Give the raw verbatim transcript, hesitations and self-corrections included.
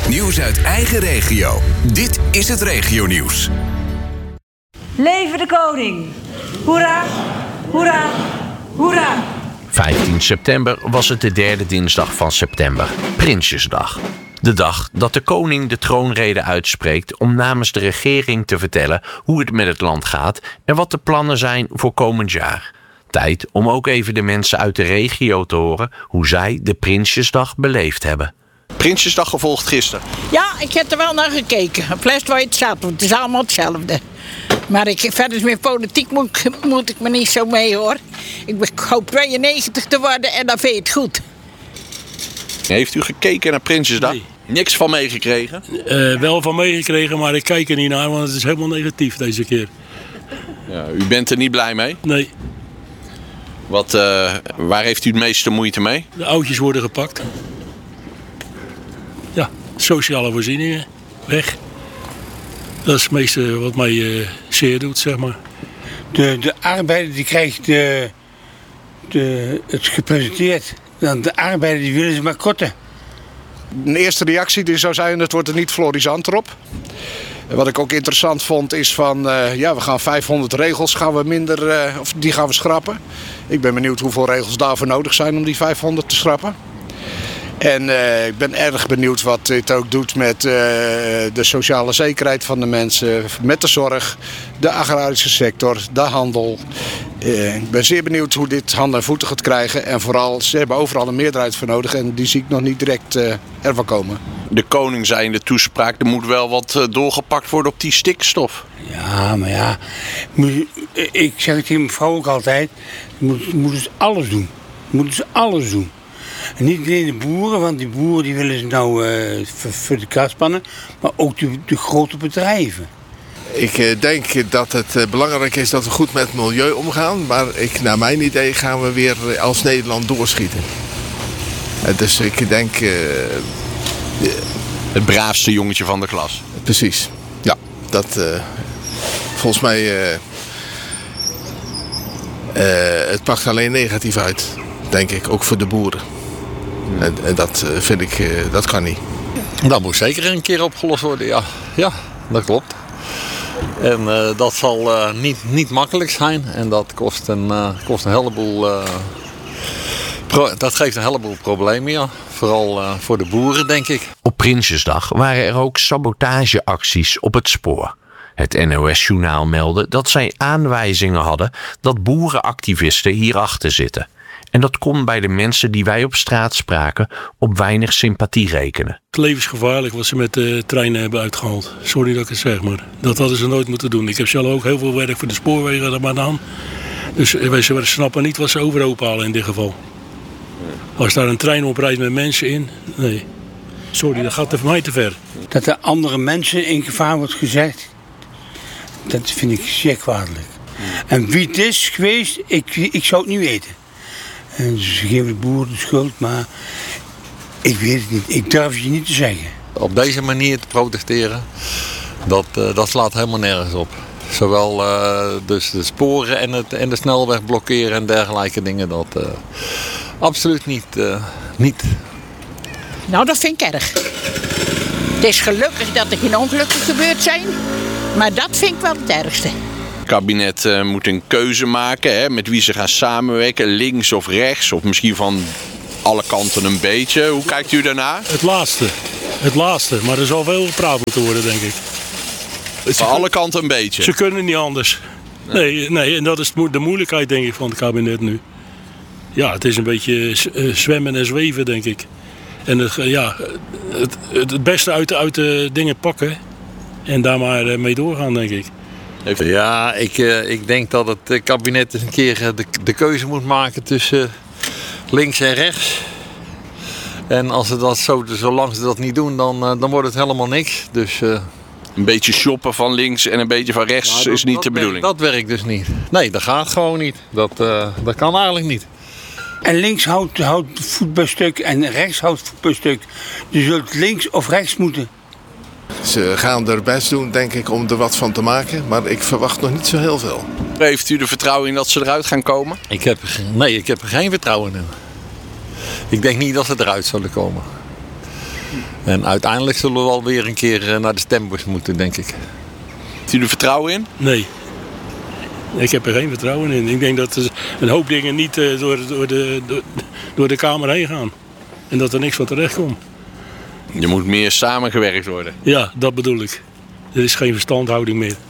Nieuws uit eigen regio. Dit is het regionieuws. Leven de koning! Hoera, hoera, hoera! vijftien september was het de derde dinsdag van september, Prinsjesdag. De dag dat de koning de troonrede uitspreekt om namens de regering te vertellen hoe het met het land gaat en wat de plannen zijn voor komend jaar. Tijd om ook even de mensen uit de regio te horen hoe zij de Prinsjesdag beleefd hebben. Prinsjesdag gevolgd gisteren. Ja, ik heb er wel naar gekeken. Een fles waar je hetzelfde, het is allemaal hetzelfde. Maar ik, verder met politiek moet, moet ik me niet zo mee, hoor. Ik, ik hoop tweeënnegentig te worden en dan vind je het goed. Heeft u gekeken naar Prinsjesdag? Nee. Niks van meegekregen? Uh, wel van meegekregen, maar ik kijk er niet naar, want het is helemaal negatief deze keer. Ja, u bent er niet blij mee? Nee. Wat, uh, waar heeft u het meeste moeite mee? De oudjes worden gepakt. Ja, sociale voorzieningen, weg. Dat is het meeste wat mij uh, zeer doet, zeg maar. De, de arbeider die krijgt de, de, het gepresenteerd. Dan de arbeider die willen ze maar korten. Een eerste reactie die zou zijn, het wordt er niet florissanter op. Wat ik ook interessant vond is van, uh, ja, we gaan vijfhonderd regels gaan we minder, uh, of die gaan we schrappen. Ik ben benieuwd hoeveel regels daarvoor nodig zijn om die vijfhonderd te schrappen. En uh, ik ben erg benieuwd wat dit ook doet met uh, de sociale zekerheid van de mensen, met de zorg, de agrarische sector, de handel. Uh, ik ben zeer benieuwd hoe dit handen en voeten gaat krijgen. En vooral, ze hebben overal een meerderheid voor nodig en die zie ik nog niet direct uh, ervan komen. De koning zei in de toespraak, er moet wel wat uh, doorgepakt worden op die stikstof. Ja, maar ja, moet, ik zeg het tegen mijn vrouw ook altijd, moet, moeten ze alles doen. Moeten ze alles doen. En niet alleen de boeren, want die boeren die willen ze nou uh, voor, voor de kast spannen, maar ook de, de grote bedrijven. Ik uh, denk dat het uh, belangrijk is dat we goed met het milieu omgaan, maar ik, naar mijn idee gaan we weer uh, als Nederland doorschieten. Uh, dus ik denk... Uh, uh, het braafste jongetje van de klas. Precies, ja. Dat uh, volgens mij... Uh, uh, het pakt alleen negatief uit, denk ik, ook voor de boeren. En, en dat uh, vind ik, uh, dat kan niet. Dat moet zeker een keer opgelost worden, ja. Ja, dat klopt. En uh, dat zal uh, niet, niet makkelijk zijn. En dat kost een, uh, kost een heleboel... Uh, pro- dat geeft een heleboel problemen, ja. Vooral uh, voor de boeren, denk ik. Op Prinsjesdag waren er ook sabotageacties op het spoor. Het N O S-journaal meldde dat zij aanwijzingen hadden dat boerenactivisten hierachter zitten. En dat kon bij de mensen die wij op straat spraken op weinig sympathie rekenen. Het is levensgevaarlijk wat ze met de treinen hebben uitgehaald. Sorry dat ik het zeg, maar dat hadden ze nooit moeten doen. Ik heb zelf ook heel veel werk voor de spoorwegen gedaan. Dus ze snappen niet wat ze overhoop halen in dit geval. Als daar een trein oprijdt met mensen in, nee. Sorry, dat gaat er voor mij te ver. Dat er andere mensen in gevaar wordt gezegd, dat vind ik zeer kwalijk. En wie het is geweest, ik, ik zou het niet weten. En ze geven de boeren de schuld, maar ik weet het niet. Ik durf je niet te zeggen. Op deze manier te protesteren, dat, uh, dat slaat helemaal nergens op. Zowel uh, dus de sporen en, het, en de snelweg blokkeren en dergelijke dingen. Dat uh, absoluut niet, uh, niet. Nou, dat vind ik erg. Het is gelukkig dat er geen ongelukken gebeurd zijn, maar dat vind ik wel het ergste. Het kabinet uh, moet een keuze maken, hè, met wie ze gaan samenwerken, links of rechts, of misschien van alle kanten een beetje. Hoe kijkt u daarnaar? Het laatste, het laatste, maar er zal veel gepraat moeten worden, denk ik. Van alle kanten een beetje? Ze kunnen niet anders. Nee, nee, en dat is de moeilijkheid, denk ik, van het kabinet nu. Ja, het is een beetje zwemmen en zweven, denk ik. En het, ja, het, het beste uit de, uit de dingen pakken en daar maar mee doorgaan, denk ik. Ja, ik, uh, ik denk dat het kabinet eens een keer de, de keuze moet maken tussen links en rechts. En als ze dat zo, zolang ze dat niet doen, dan, uh, dan wordt het helemaal niks. Dus, uh, een beetje shoppen van links en een beetje van rechts nou, dat, is niet dat de bedoeling. Werkt, dat werkt dus niet. Nee, dat gaat gewoon niet. Dat, uh, dat kan eigenlijk niet. En links houdt, houdt het voet bij stuk en rechts houdt het voet bij stuk. Je zult links of rechts moeten. Ze gaan er best doen, denk ik, om er wat van te maken. Maar ik verwacht nog niet zo heel veel. Heeft u er vertrouwen in dat ze eruit gaan komen? Ik heb, nee, ik heb er geen vertrouwen in. Ik denk niet dat ze eruit zullen komen. En uiteindelijk zullen we wel weer een keer naar de stembus moeten, denk ik. Heeft u er vertrouwen in? Nee. Ik heb er geen vertrouwen in. Ik denk dat een hoop dingen niet door, door, de, door, door de Kamer heen gaan. En dat er niks van terecht komt. Je moet meer samengewerkt worden. Ja, dat bedoel ik. Er is geen verstandhouding meer.